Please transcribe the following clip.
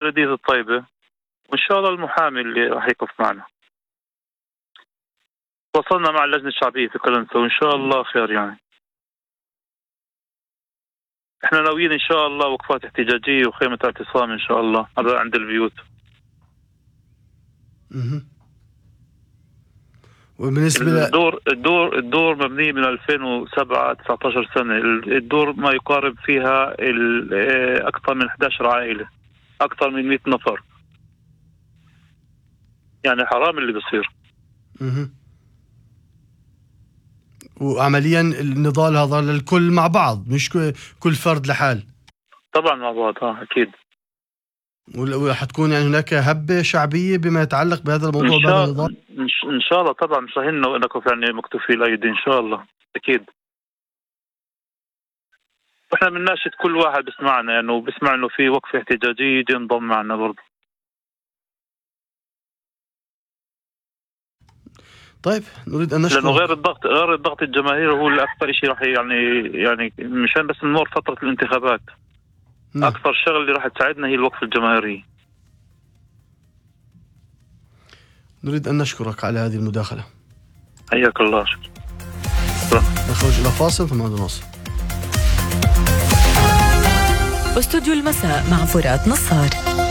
بلدية الطيبة، وإن شاء الله المحامي اللي راح يقف معنا. وصلنا مع اللجنة الشعبية في كلنسا وإن شاء الله خير. يعني إحنا ناويين إن شاء الله وقفات احتجاجية وخيمة اعتصام إن شاء الله عند البيوت. وبالنسبة الدور مبني من 2007 19 سنة. الدور ما يقارب فيها أكثر من 11 عائلة، أكثر من 100 نفر. يعني حرام اللي بيصير. وعمليا النضال هذا للكل مع بعض، مش كل فرد لحال. طبعا مع بعض أكيد. وحتكون يعني هناك هبة شعبية بما يتعلق بهذا الموضوع بهذا النضال؟ إن شاء الله طبعا. مش راهن وإنكم يعني مكتوفي الأيدي إن شاء الله أكيد. وإحنا بنناشد كل واحد بسمعنا يعني وبسمع إنه في وقفة احتجاجية يجي ينضم معنا برضه. طيب نريد أن نشكر، لأنه غير الضغط الجماهيري هو الأكثر شيء راح يعني مشان بس نمر فترة الانتخابات. أكثر شغل اللي راح تساعدنا هي الوقفة الجماهيرية. نريد أن نشكرك على هذه المداخلة. حياك الله. شكرا. نخرج إلى فاصل ثم نواصل. استوديو المساء مع فرات نصار.